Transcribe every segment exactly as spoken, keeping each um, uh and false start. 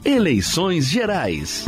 Eleições Gerais.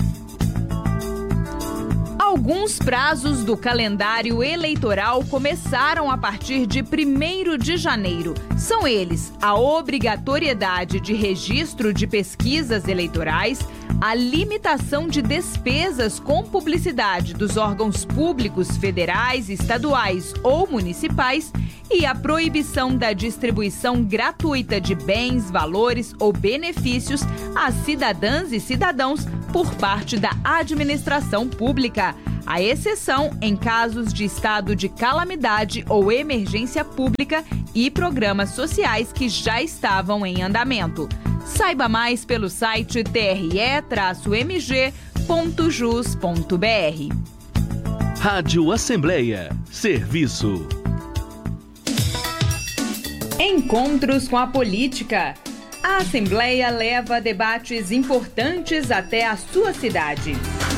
Alguns prazos do calendário eleitoral começaram a partir de primeiro de janeiro. São eles a obrigatoriedade de registro de pesquisas eleitorais, a limitação de despesas com publicidade dos órgãos públicos federais, estaduais ou municipais e a proibição da distribuição gratuita de bens, valores ou benefícios a cidadãs e cidadãos por parte da administração pública. A exceção em casos de estado de calamidade ou emergência pública e programas sociais que já estavam em andamento. Saiba mais pelo site t r e m g ponto jus ponto b r. Rádio Assembleia. Serviço. Encontros com a política. A Assembleia leva debates importantes até a sua cidade.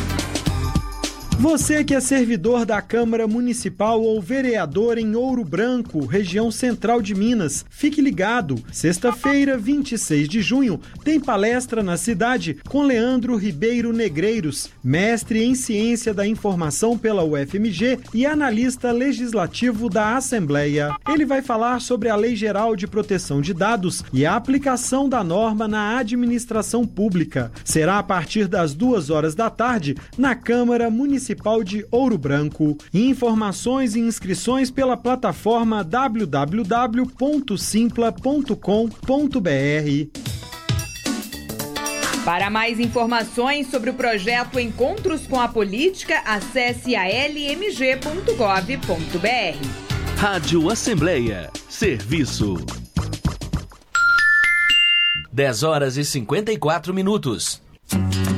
Você que é servidor da Câmara Municipal ou vereador em Ouro Branco, região central de Minas, fique ligado. Sexta-feira, vinte e seis de junho, tem palestra na cidade com Leandro Ribeiro Negreiros, mestre em Ciência da Informação pela U F M G e analista legislativo da Assembleia. Ele vai falar sobre a Lei Geral de Proteção de Dados e a aplicação da norma na administração pública. Será a partir das duas horas da tarde na Câmara Municipal de Ouro Branco. Informações e inscrições pela plataforma w w w ponto simpla ponto com ponto b r. Para mais informações sobre o projeto Encontros com a Política, acesse a l m g ponto gov ponto b r. Rádio Assembleia. Serviço. dez horas e cinquenta e quatro minutos.